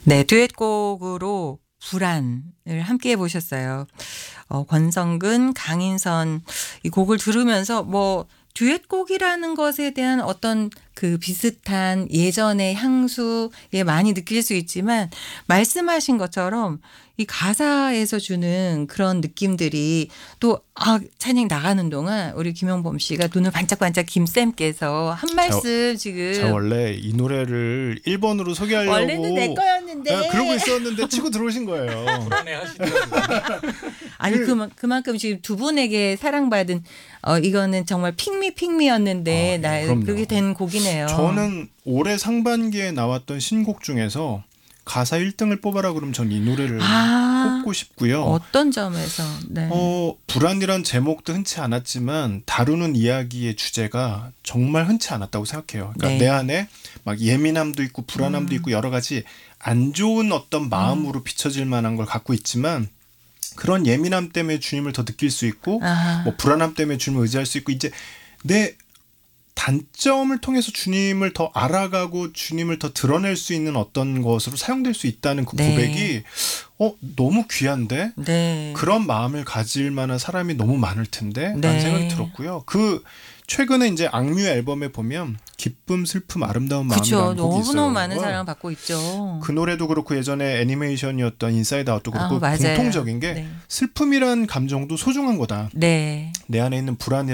네, 듀엣곡으로 불안을 함께 해보셨어요. 권성근, 강인선 이 곡을 들으면서 뭐 듀엣곡이라는 것에 대한 어떤 그 비슷한 예전의 향수에 많이 느낄 수 있지만 말씀하신 것처럼 이 가사에서 주는 그런 느낌들이 또 찬양 나가는 동안 우리 김용범 씨가 눈을 반짝반짝 김쌤께서 한 말씀 지금 제가 원래 이 노래를 1번으로 소개하려고 원래는 내 거였는데 그러고 있었는데 치고 들어오신 거예요. 아니 그만큼 지금 두 분에게 사랑받은 이거는 정말 핑미였는데 나 그럼요. 그렇게 된 곡이네요. 저는 올해 상반기에 나왔던 신곡 중에서 가사 1등을 뽑아라 그러면 전 이 노래를 꼽고 싶고요. 어떤 점에서? 네. 불안이란 제목도 흔치 않았지만 다루는 이야기의 주제가 정말 흔치 않았다고 생각해요. 그러니까 네. 내 안에 막 예민함도 있고 불안함도 있고 여러 가지 안 좋은 어떤 마음으로 비춰질 만한 걸 갖고 있지만 그런 예민함 때문에 주님을 더 느낄 수 있고 뭐 불안함 때문에 주님을 의지할 수 있고 이제 내 단점을 통해서 주님을 더 알아가고 주님을 더 드러낼 수 있는 어떤 것으로 사용될 수 있다는 그 고백이 너무 귀한데 네. 그런 마음을 가질 만한 사람이 너무 많을 텐데 네. 라는 생각이 들었고요. 그 최근에 이제 악뮤 앨범에 보면 기쁨, 슬픔, 아름다운 마음이라는 곡이 있어요. 너무너무 많은 사랑을 받고 있죠. 그 노래도 그렇고 예전에 애니메이션이었던 인사이드 아웃도 그렇고 맞아요. 공통적인 게 네. 슬픔이란 감정도 소중한 거다. 네. 내 안에 있는 불안